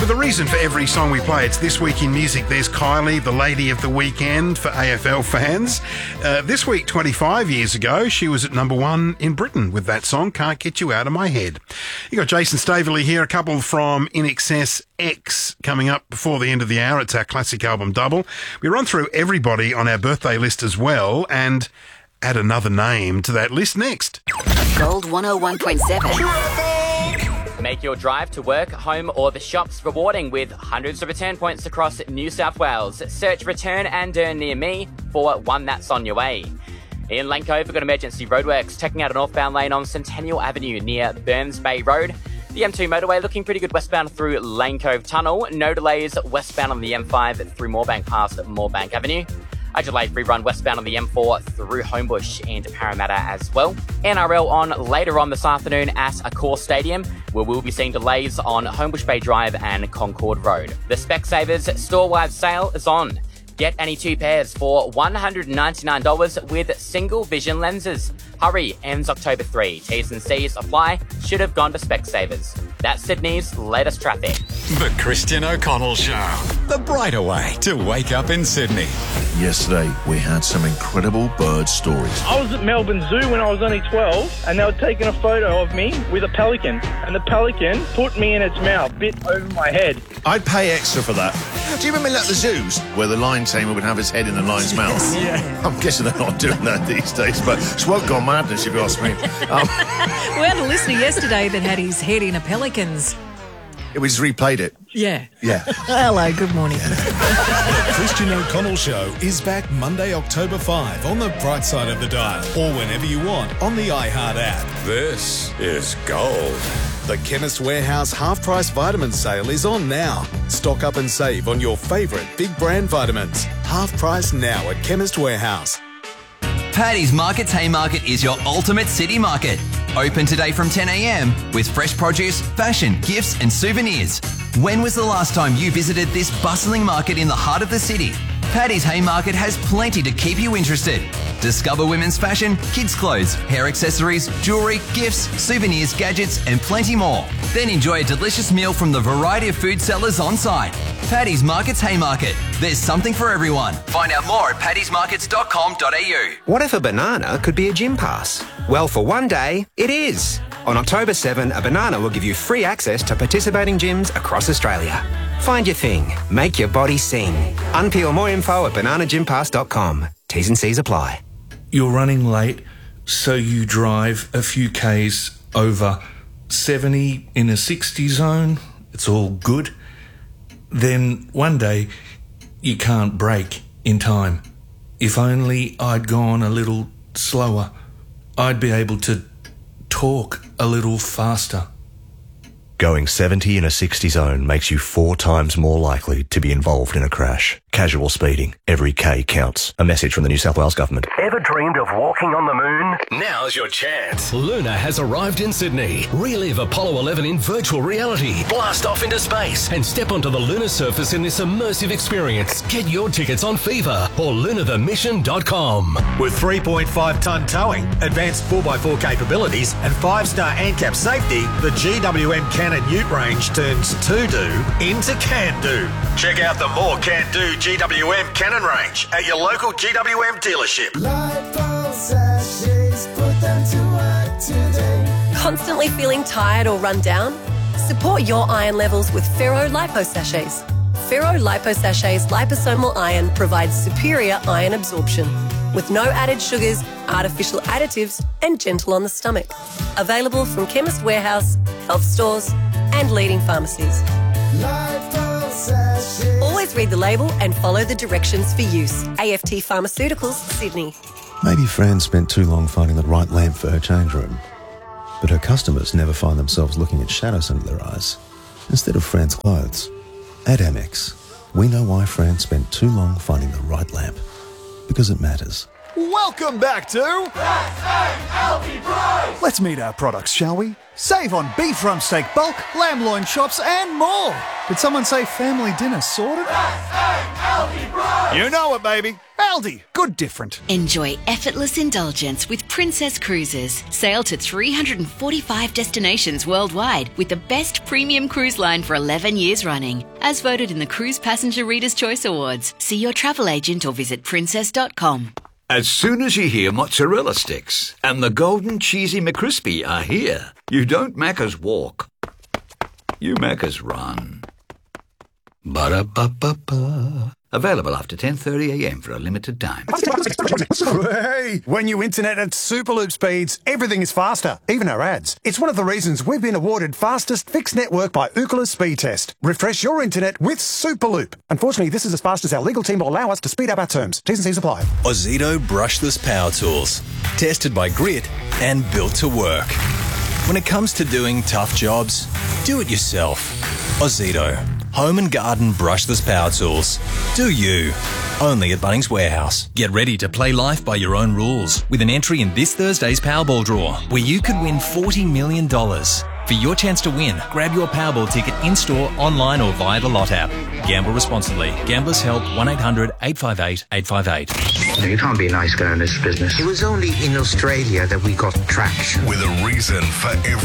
the reason for every song we play, it's This Week in Music. There's Kylie, the lady of the weekend for AFL fans. This week, 25 years ago, she was at number 1 in Britain with that song, Can't Get You Out of My Head. You got Jason Staveley here, a couple from In Excess X coming up before the end of the hour. It's our classic album double. We run through everybody on our birthday list as well and add another name to that list next. Gold 101.7. Make your drive to work, home or the shops rewarding with hundreds of return points across New South Wales. Search Return and Earn near me for one that's on your way. In Langcove, we've got emergency roadworks taking out a northbound lane on Centennial Avenue near Burns Bay Road. The M2 motorway looking pretty good westbound through Lane Cove Tunnel. No delays westbound on the M5 through Moorebank past Moorebank Avenue. A delayed free run westbound on the M4 through Homebush and Parramatta as well. NRL on later on this afternoon at Accor Stadium, where we'll be seeing delays on Homebush Bay Drive and Concord Road. The Specsavers store-wide sale is on. Get any 2 pairs for $199 with single vision lenses. Hurry, ends October 3. T's and C's apply. Should have gone to Specsavers. That's Sydney's latest traffic. The Christian O'Connell Show. The brighter way to wake up in Sydney. Yesterday, we had some incredible bird stories. I was at Melbourne Zoo when I was only 12, and they were taking a photo of me with a pelican, and the pelican put me in its mouth, bit over my head. I'd pay extra for that. Do you remember like the zoos where the lion tamer would have his head in the lion's mouth? Yeah. I'm guessing they're not doing that these days, but it's well gone madness if you ask me. We had a listener yesterday that had his head in a pelican's. We just replayed it. Yeah. Yeah. Hello, good morning. The Christian O'Connell Show is back Monday, October 5 on the bright side of the dial or whenever you want on the iHeart app. This is gold. The Chemist Warehouse half-price vitamin sale is on now. Stock up and save on your favourite big brand vitamins. Half price now at Chemist Warehouse. Paddy's Market's Haymarket is your ultimate city market. Open today from 10 a.m. with fresh produce, fashion, gifts and souvenirs. When was the last time you visited this bustling market in the heart of the city? Paddy's Haymarket has plenty to keep you interested. Discover women's fashion, kids' clothes, hair accessories, jewellery, gifts, souvenirs, gadgets and plenty more. Then enjoy a delicious meal from the variety of food sellers on site. Paddy's Market's Haymarket. There's something for everyone. Find out more at paddysmarkets.com.au. What if a banana could be a gym pass? Well, for one day, it is. On October 7, a banana will give you free access to participating gyms across Australia. Find your thing. Make your body sing. Unpeel more info at bananagympass.com. T's and C's apply. You're running late, so you drive a few Ks over 70 in a 60 zone. It's all good. Then one day, you can't brake in time. If only I'd gone a little slower, I'd be able to talk a little faster. Going 70 in a 60 zone makes you 4 times more likely to be involved in a crash. Casual speeding. Every K counts. A message from the New South Wales Government. Ever dreamed of walking on the moon? Now's your chance. Luna has arrived in Sydney. Relive Apollo 11 in virtual reality. Blast off into space and step onto the lunar surface in this immersive experience. Get your tickets on Fever or lunarthemission.com. With 3.5-tonne towing, advanced 4x4 capabilities and 5-star ANCAP safety, the GWM Cannon Ute range turns to-do into can-do. Check out the more can-do GWM Cannon range at your local GWM dealership. Constantly feeling tired or run down? Support your iron levels with Ferro Lipo Sachets. Ferro Lipo Sachets liposomal iron provides superior iron absorption with no added sugars, artificial additives and gentle on the stomach. Available from Chemist Warehouse, health stores and leading pharmacies. Always read the label and follow the directions for use. AFT Pharmaceuticals, Sydney. Maybe Fran spent too long finding the right lamp for her change room. But her customers never find themselves looking at shadows under their eyes instead of Fran's clothes. At Amex, we know why Fran spent too long finding the right lamp. Because it matters. Welcome back to Let's meet our products, shall we? Save on beef rump steak bulk, lamb loin chops and more. Did someone say family dinner sorted? You know it, baby. Aldi, good different. Enjoy effortless indulgence with Princess Cruises. Sail to 345 destinations worldwide with the best premium cruise line for 11 years running. As voted in the Cruise Passenger Reader's Choice Awards. See your travel agent or visit princess.com. As soon as you hear mozzarella sticks and the golden cheesy McCrispy are here, you don't Macca's walk, you Macca's run. Ba-da-ba-ba-ba. Available after 10:30am for a limited time. Hey, when you internet at Superloop speeds, everything is faster, even our ads. It's one of the reasons we've been awarded fastest fixed network by Ookla Speed Test. Refresh your internet with Superloop. Unfortunately, this is as fast as our legal team will allow us to speed up our terms. T's and C's apply. Ozito brushless power tools. Tested by Grit and built to work. When it comes to doing tough jobs, do it yourself. Ozito. Home and garden brushless power tools. Do you. Only at Bunnings Warehouse. Get ready to play life by your own rules with an entry in this Thursday's Powerball draw, where you could win $40 million. For your chance to win, grab your Powerball ticket in-store, online or via the Lot app. Gamble responsibly. Gamblers Help 1-800-858-858. You can't be a nice guy in this business. It was only in Australia that we got traction. With a reason for every